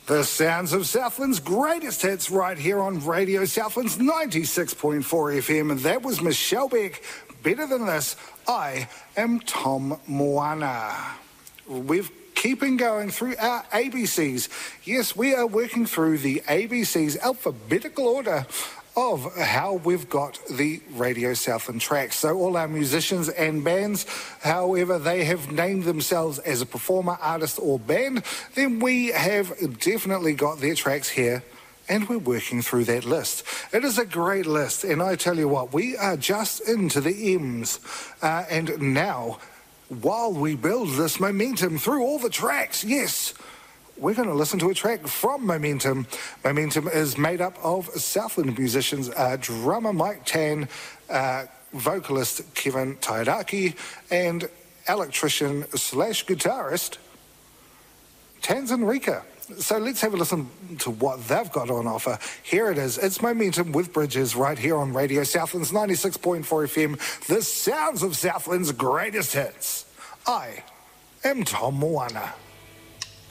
The sounds of Southland's greatest hits right here on Radio Southland's 96.4 FM. And that was Michelle Beck. Better than this, I am Tom Moana. We've keeping going through our ABCs. Yes, we are working through the ABC's alphabetical order of how we've got the Radio Southland tracks. So all our musicians and bands, however they have named themselves as a performer, artist or band, then we have definitely got their tracks here and we're working through that list. It is a great list, and I tell you what, we are just into the M's. And now, while we build this momentum through all the tracks, yes, we're going to listen to a track from Momentum. Momentum is made up of Southland musicians, drummer Mike Tan, vocalist Kevin Tairaki, and electrician / guitarist Tanzan Rika. So let's have a listen to what they've got on offer. Here it is. It's Momentum with Bridges right here on Radio Southland's 96.4 FM. The sounds of Southland's greatest hits. I am Tom Moana.